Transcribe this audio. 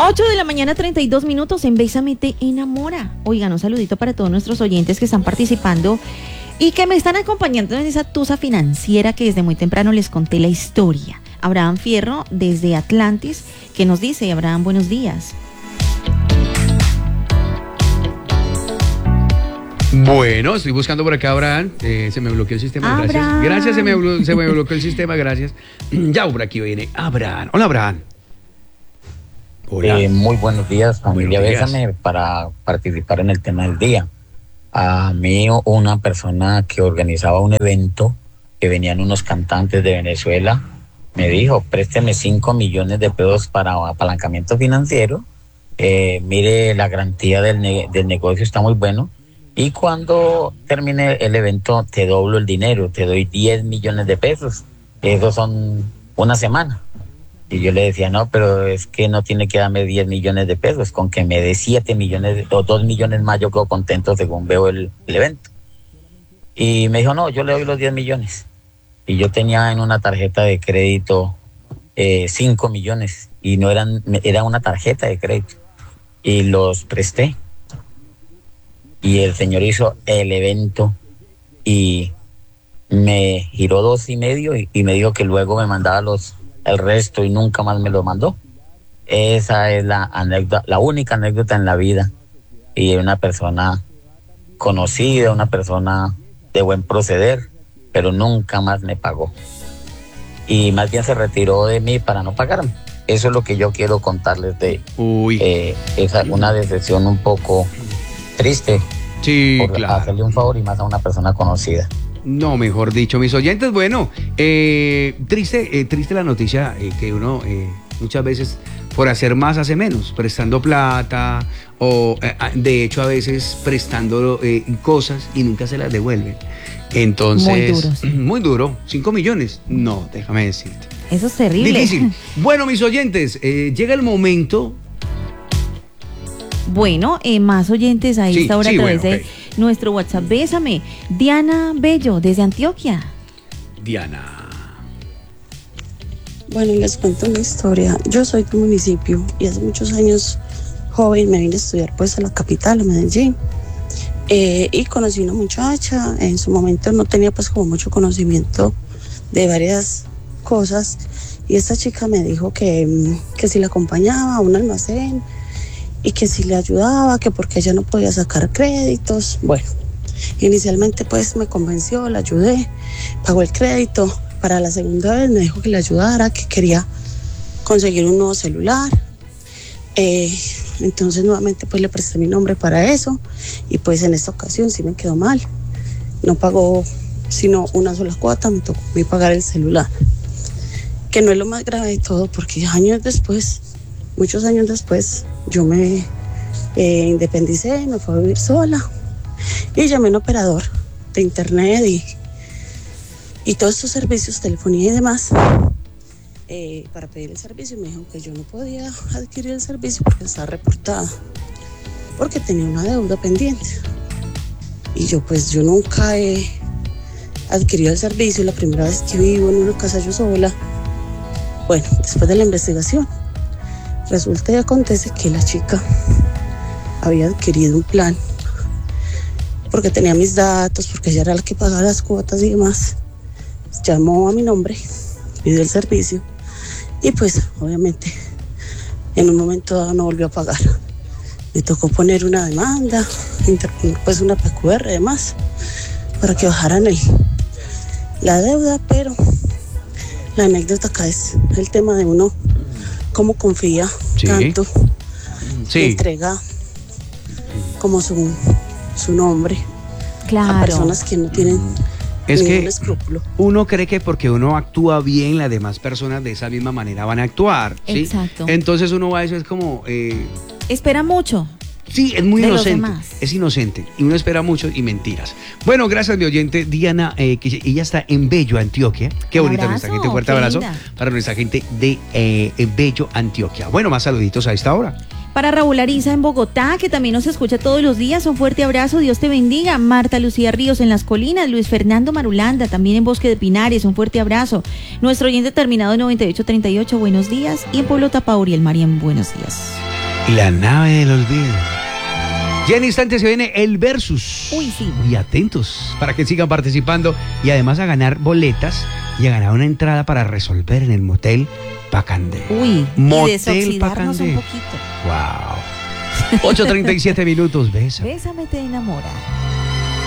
8 de la mañana, 32 minutos, en Bésame te enamora. Oigan, un saludito para todos nuestros oyentes que están participando y que me están acompañando en esa tusa financiera que desde muy temprano les conté la historia. Abraham Fierro, desde Atlantis, que nos dice: Abraham, buenos días. Bueno, estoy buscando por acá, Abraham. Se me bloqueó el sistema, Abraham. Gracias, se me bloqueó el sistema, gracias. Ya por aquí viene Abraham. Hola, Abraham. Hola. Muy buenos días, familia Buenos días. Bésame, para participar en el tema del día. A mí, una persona que organizaba un evento, que venían unos cantantes de Venezuela, me dijo: présteme 5 millones de pesos para apalancamiento financiero. Mire, la garantía del negocio está muy bueno. Y cuando termine el evento, te doblo el dinero, te doy 10 millones de pesos. Esos son una semana. Y yo le decía: no, pero es que no tiene que darme 10 millones de pesos. Con que me dé 7 millones o 2 millones más, yo quedo contento según veo el evento. Y me dijo: no, yo le doy los 10 millones. Y yo tenía en una tarjeta de crédito 5 millones. Y no era una tarjeta de crédito. Y los presté. Y el señor hizo el evento y me giró 2,5 y me dijo que luego me mandaba el resto y nunca más me lo mandó. Esa es la anécdota, la única anécdota en la vida. Y una persona conocida, una persona de buen proceder, pero nunca más me pagó. Y más bien se retiró de mí para no pagarme. Eso es lo que yo quiero contarles de una decepción un poco triste. Sí, por claro. hacerle un favor y más a una persona conocida. No, mejor dicho, mis oyentes, bueno, triste la noticia que uno muchas veces por hacer más hace menos, prestando plata o de hecho a veces prestando cosas y nunca se las devuelven. Entonces, muy duro, sí. Muy duro, 5 millones, no, déjame decirte. Eso es terrible. Difícil. Bueno, mis oyentes, llega el momento. Bueno, más oyentes a esta hora a través de nuestro WhatsApp. Bésame. Diana Bello, desde Antioquia. Diana. Bueno, les cuento una historia. Yo soy de un municipio y hace muchos años, joven, me vine a estudiar pues a la capital, a Medellín. Y conocí una muchacha. En su momento no tenía pues como mucho conocimiento de varias cosas. Y esta chica me dijo que si la acompañaba a un almacén y que si le ayudaba, que porque ella no podía sacar créditos. Bueno, inicialmente pues me convenció, la ayudé, pagó el crédito. Para la segunda vez me dijo que le ayudara, que quería conseguir un nuevo celular. Entonces nuevamente pues le presté mi nombre para eso y pues en esta ocasión sí me quedó mal. No pagó sino una sola cuota, me tocó a mí pagar el celular. Que no es lo más grave de todo, porque muchos años después, yo me independicé, me fui a vivir sola y llamé a un operador de internet y todos estos servicios, telefonía y demás, para pedir el servicio. Me dijo que yo no podía adquirir el servicio porque estaba reportada, porque tenía una deuda pendiente. Y yo nunca he adquirido el servicio, la primera vez que vivo en una casa yo sola. Bueno, después de la investigación, resulta y acontece que la chica había adquirido un plan porque tenía mis datos, porque ella era la que pagaba las cuotas y demás. Llamó a mi nombre, pidió el servicio y pues obviamente en un momento dado no volvió a pagar. Me tocó poner una demanda, pues una PQR y demás, para que bajaran la deuda, pero la anécdota acá es el tema de uno, cómo confía tanto, entrega como su nombre a personas que no tienen ningún escrúpulo. Uno cree que porque uno actúa bien, las demás personas de esa misma manera van a actuar, ¿sí? Exacto. Entonces uno va a eso, es como... espera mucho. Sí, es muy inocente, demás. Es inocente y uno espera mucho y mentiras. Bueno, gracias mi oyente Diana, que ella está en Bello, Antioquia. Qué bonita nuestra gente, fuerte abrazo para nuestra gente de Bello, Antioquia. Bueno, más saluditos a esta hora. Para Raúl Ariza en Bogotá, que también nos escucha todos los días, un fuerte abrazo, Dios te bendiga. Marta Lucía Ríos en Las Colinas, Luis Fernando Marulanda, también en Bosque de Pinares, un fuerte abrazo. Nuestro oyente terminado en 9838, buenos días. Y en Pueblo Tapauri, el Mariam, buenos días. La nave del olvido. Ya en instantes se viene el versus. Uy, sí. Muy atentos para que sigan participando y además a ganar boletas y a ganar una entrada para resolver en el motel Pacandé. Uy, Motel y desoxidarnos Pacandé. un poquito. Wow. 8:37 minutos, besa. Bésame te enamora.